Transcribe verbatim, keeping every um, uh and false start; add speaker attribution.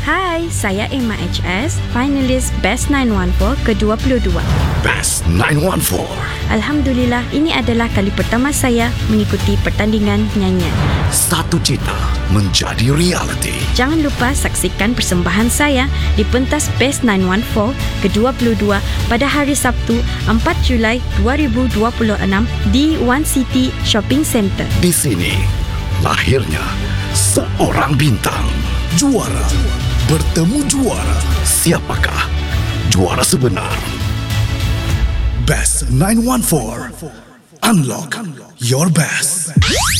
Speaker 1: Hai, saya Emma H S, finalis Best sembilan satu empat ke dua puluh dua.
Speaker 2: Best sembilan satu empat.
Speaker 1: Alhamdulillah, ini adalah kali pertama saya mengikuti pertandingan nyanyian.
Speaker 2: Satu cita menjadi realiti.
Speaker 1: Jangan lupa saksikan persembahan saya di pentas Best sembilan satu empat ke dua puluh dua pada hari Sabtu empat Julai dua ribu dua puluh enam di One City Shopping Centre.
Speaker 2: Di sini lahirnya seorang bintang. Juara bertemu juara. Siapakah juara sebenar? Best sembilan satu empat. Unlock your best.